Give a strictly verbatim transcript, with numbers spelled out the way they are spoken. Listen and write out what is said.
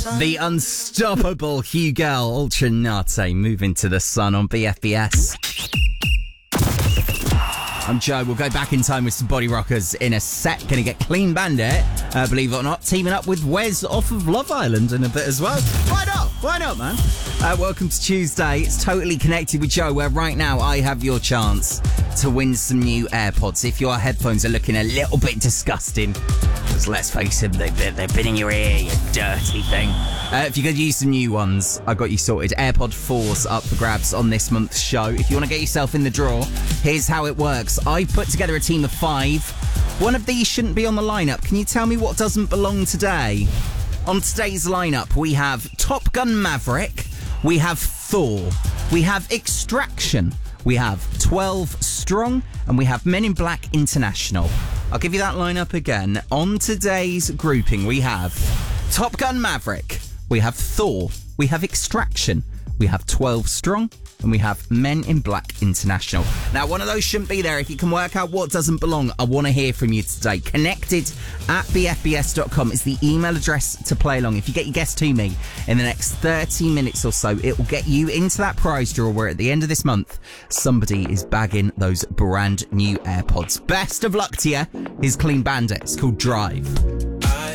The unstoppable Hugel Ultra Nate moving to the sun on B F B S. I'm Joe. We'll go back in time with some body rockers in a sec. Gonna get Clean Bandit, uh, believe it or not, teaming up with Wes off of Love Island in a bit as well. Why not? Why not, man? Uh, welcome to Tuesday. It's Totally Connected with Joe, where right now I have your chance to win some new AirPods. If your headphones are looking a little bit disgusting, because let's face it, they've, they've been in your ear, you dirty thing. Uh, if you could use some new ones, I got you sorted. AirPod fours up for grabs on this month's show. If you want to get yourself in the draw, here's how it works. I put together a team of five. One of these shouldn't be on the lineup. Can you tell me what doesn't belong today? On today's lineup, we have Top Gun Maverick, we have Thor, we have Extraction, we have twelve Strong, and we have Men in Black International. I'll give you that lineup again. On today's grouping, we have Top Gun Maverick, we have Thor, we have Extraction, we have twelve Strong, and we have Men in Black International. Now, one of those shouldn't be there. If you can work out what doesn't belong, I want to hear from you today. Connected at b f b s dot com is the email address to play along. If you get your guess to me in the next thirty minutes or so, it will get you into that prize draw where at the end of this month, somebody is bagging those brand new AirPods. Best of luck to you. Here's Clean Bandit. It's called Drive.